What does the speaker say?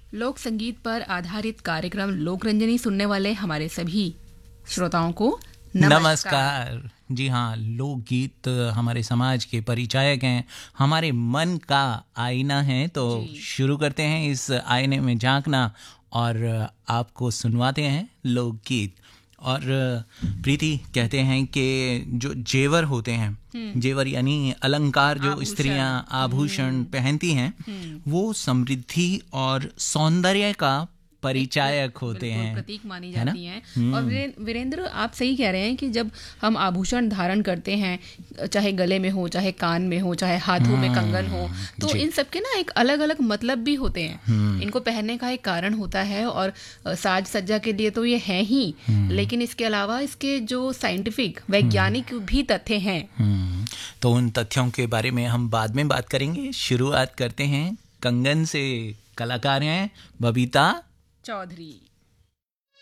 लोक संगीत पर आधारित कार्यक्रम लोकरंजनी सुनने वाले हमारे सभी श्रोताओं को नमस्कार। जी हाँ, लोकगीत हमारे समाज के परिचायक हैं, हमारे मन का आईना है। तो शुरू करते हैं इस आईने में झांकना और आपको सुनवाते हैं लोकगीत। और प्रीति, कहते हैं कि जो जेवर होते हैं, जेवर यानी अलंकार जो स्त्रियां आभूषण पहनती हैं, वो समृद्धि और सौंदर्य का परिचायक होते हैं, प्रतीक मानी जाती हैं। और वीरेंद्र, आप सही कह रहे हैं कि जब हम आभूषण धारण करते हैं, चाहे गले में हो, चाहे कान में हो, चाहे हाथों में कंगन हो, तो इन सब के ना एक अलग अलग मतलब भी होते हैं। इनको पहनने का एक कारण होता है और साज सज्जा के लिए तो ये है ही, लेकिन इसके अलावा इसके जो साइंटिफिक वैज्ञानिक भी तथ्य हैं, तो उन तथ्यों के बारे में हम बाद में बात करेंगे। शुरुआत करते हैं कंगन से। कलाकार हैं बबीता चौधरी।